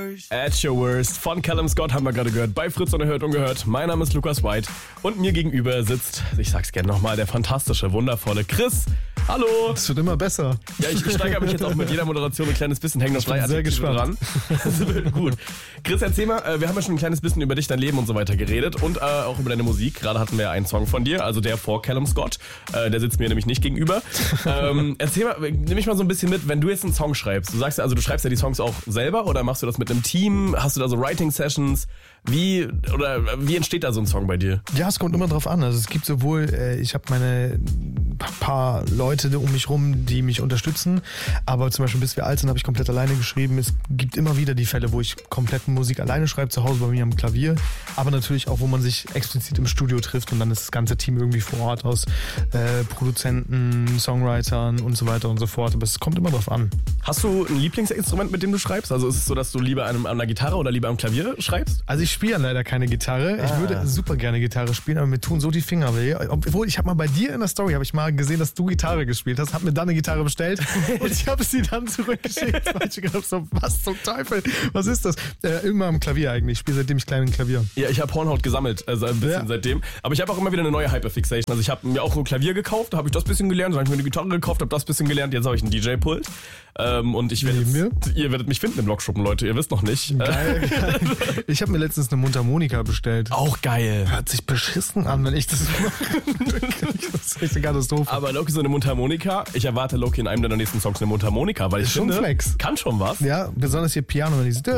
At Your Worst von Callum Scott haben wir gerade gehört. Bei Fritz und Erhört Ungehört. Mein Name ist Lukas White und mir gegenüber sitzt, ich sag's gerne nochmal, der fantastische, wundervolle Chris. Hallo! Es wird immer besser. Ja, ich steigere mich jetzt auch mit jeder Moderation ein kleines bisschen, hängen noch drei sehr Adjektive dran. Das wird gut. Chris, erzähl mal, wir haben ja schon ein kleines bisschen über dich, dein Leben und so weiter geredet und auch über deine Musik. Gerade hatten wir ja einen Song von dir, also der vor Callum Scott. Der sitzt mir nämlich nicht gegenüber. Erzähl mal, nimm mich mal so ein bisschen mit, wenn du jetzt einen Song schreibst. Du sagst ja, also du schreibst ja die Songs auch selber oder machst du das mit einem Team? Hast du da so Writing-Sessions? Wie entsteht da so ein Song bei dir? Ja, es kommt immer drauf an. Also es gibt sowohl, ich habe meine paar Leute um mich rum, die mich unterstützen, aber zum Beispiel bis wir alt sind, habe ich komplett alleine geschrieben. Es gibt immer wieder die Fälle, wo ich komplett Musik alleine schreibe, zu Hause bei mir am Klavier, aber natürlich auch, wo man sich explizit im Studio trifft und dann ist das ganze Team irgendwie vor Ort aus Produzenten, Songwritern und so weiter und so fort, aber es kommt immer drauf an. Hast du ein Lieblingsinstrument, mit dem du schreibst? Also ist es so, dass du lieber an einer Gitarre oder lieber am Klavier schreibst? Also ich spiele ja leider keine Gitarre. Ich würde super gerne Gitarre spielen, aber mir tun so die Finger weh. Obwohl, ich habe mal bei dir in der Story, habe ich mal gesehen, dass du Gitarre gespielt hast, hab mir dann eine Gitarre bestellt und ich habe sie dann zurückgeschickt. Weil ich gedacht so, was zum Teufel? Was ist das? Immer am Klavier eigentlich. Ich spiele seitdem ich klein bin Klavier. Ja, ich habe Hornhaut gesammelt, also ein bisschen seitdem. Aber ich habe auch immer wieder eine neue Hyperfixation. Also ich habe mir auch so ein Klavier gekauft, da habe ich das bisschen gelernt, dann habe ich mir eine Gitarre gekauft, habe das bisschen gelernt, jetzt habe ich einen DJ-Pult. Und ihr werdet mich finden im Lokschuppen, Leute, ihr wisst noch nicht. Geil. Ich habe mir letztens eine Mundharmonika bestellt. Auch geil. Hört sich beschissen an, wenn ich das mache. Das ist echt eine Katastrophe. Aber Loki so eine Mundharmonika, ich erwarte Loki in einem der nächsten Songs eine Mundharmonika, weil ich schon finde, Flex. Kann schon was. Ja, besonders hier Piano, wenn ich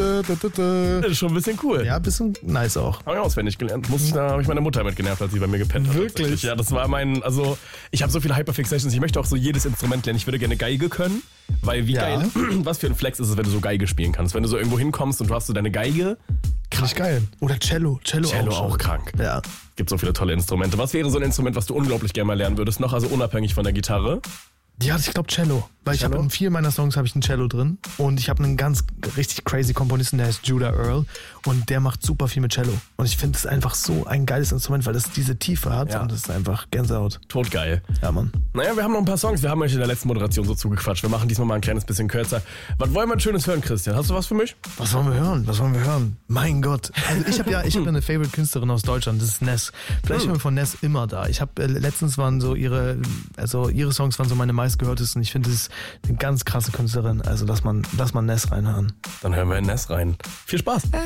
Das ist schon ein bisschen cool. Ja, ein bisschen nice auch. Habe ich auswendig gelernt. Da habe ich meine Mutter mit genervt, als sie bei mir gepennt hat. Wirklich? Ja, das war ich habe so viele Hyperfixations, ich möchte auch so jedes Instrument lernen. Ich würde gerne Geige können, weil wie geil, was für ein Flex ist es, wenn du so Geige spielen kannst. Wenn du so irgendwo hinkommst und du hast so deine Geige. Richtig geil. Oder Cello. Cello auch krank. Ja. Gibt so viele tolle Instrumente. Was wäre so ein Instrument, was du unglaublich gerne mal lernen würdest noch, also unabhängig von der Gitarre? Ja, ich glaube Cello. Weil ich habe in vielen meiner Songs habe ich ein Cello drin und ich habe einen ganz richtig crazy Komponisten, der heißt Judah Earl und der macht super viel mit Cello. Und ich finde es einfach so ein geiles Instrument, weil das diese Tiefe hat und das ist einfach Gänsehaut. Totgeil. Ja, Mann. Naja, wir haben noch ein paar Songs. Wir haben euch in der letzten Moderation so zugequatscht. Wir machen diesmal mal ein kleines bisschen kürzer. Was wollen wir Schönes hören, Christian? Hast du was für mich? Was wollen wir hören? Mein Gott. Also ich habe eine Favorite-Künstlerin aus Deutschland, das ist Ness. Vielleicht hören wir von Ness immer da. Ich habe letztens waren so ihre Songs waren so meine meistgehörtesten. Ich finde, das ist eine ganz krasse Künstlerin. Also lass mal Ness reinhören. Dann hören wir in Ness rein. Viel Spaß.